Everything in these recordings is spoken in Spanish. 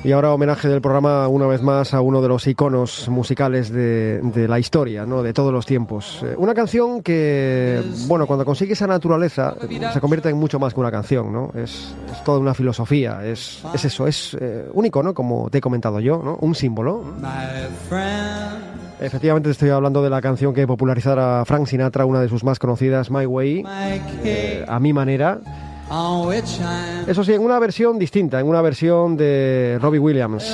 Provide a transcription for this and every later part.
Y ahora homenaje del programa una vez más a uno de los iconos musicales de la historia, ¿no? De todos los tiempos. Una canción que, bueno, cuando consigue esa naturaleza se convierte en mucho más que una canción, ¿no? Es toda una filosofía, es eso, es un icono, como te he comentado yo, ¿no? Un símbolo. Efectivamente te estoy hablando de la canción que popularizara Frank Sinatra, una de sus más conocidas, My Way, a mi manera. Eso sí, en una versión distinta, en una versión de Robbie Williams,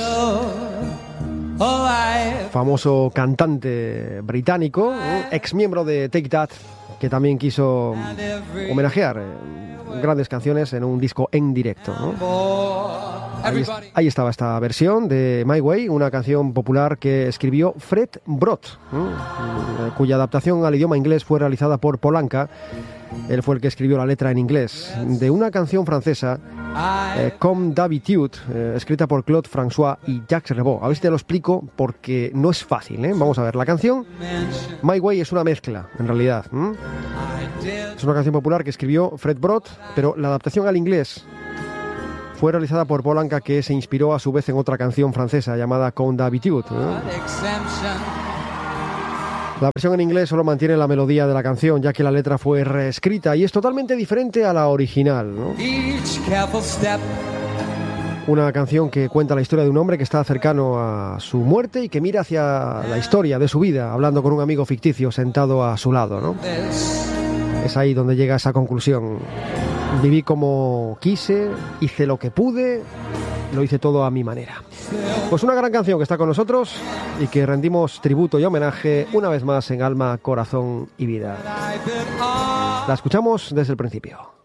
famoso cantante británico, ex miembro de Take That, que también quiso homenajear grandes canciones en un disco en directo, ¿no? Ahí estaba esta versión de My Way, una canción popular que escribió Fred Brodt, cuya adaptación al idioma inglés fue realizada por Paul Anka. Él fue el que escribió la letra en inglés de una canción francesa, Comme d'habitude, escrita por Claude François y Jacques Revaux. A ver si te lo explico porque no es fácil, ¿eh? Vamos a ver, la canción My Way es una mezcla, en realidad. Es una canción popular que escribió Fred Brodt, pero la adaptación al inglés fue realizada por Paul Anka, que se inspiró a su vez en otra canción francesa llamada Comme d'habitude. La versión en inglés solo mantiene la melodía de la canción, ya que la letra fue reescrita y es totalmente diferente a la original, ¿no? Una canción que cuenta la historia de un hombre que está cercano a su muerte y que mira hacia la historia de su vida, hablando con un amigo ficticio sentado a su lado, ¿no? Es ahí donde llega esa conclusión. Viví como quise, hice lo que pude, lo hice todo a mi manera. Pues una gran canción que está con nosotros y que rendimos tributo y homenaje una vez más en Alma, Corazón y Vida. La escuchamos desde el principio.